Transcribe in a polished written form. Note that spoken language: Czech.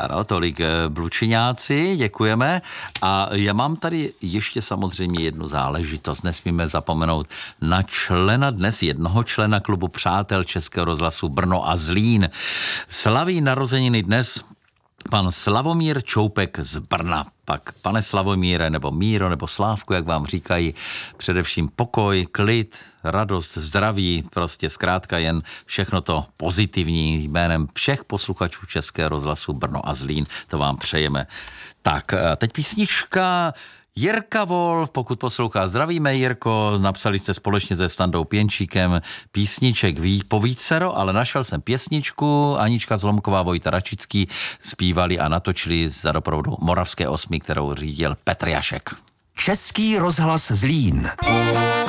Ano, tolik Blučiňáci, děkujeme. A já mám tady ještě samozřejmě jednu záležitost. Nesmíme zapomenout na dnes jednoho člena klubu Přátel Českého rozhlasu Brno a Zlín. Slaví narozeniny dnes pan Slavomír Čoupek z Brna. Tak, pane Slavomíre, nebo Míro, nebo Slávku, jak vám říkají, především pokoj, klid, radost, zdraví, prostě zkrátka jen všechno to pozitivní jménem všech posluchačů Českého rozhlasu Brno a Zlín, to vám přejeme. Tak, teď písnička Jirka Wolf, pokud poslouchá, zdravíme Jirko, napsali jste společně se Standou Pěnčíkem písniček po vícero, ale našel jsem pěsničku, Anička Zlomková, Vojta Račický zpívali a natočili za doprovodu Moravské osmy, kterou řídil Petr Jašek. Český rozhlas Zlín.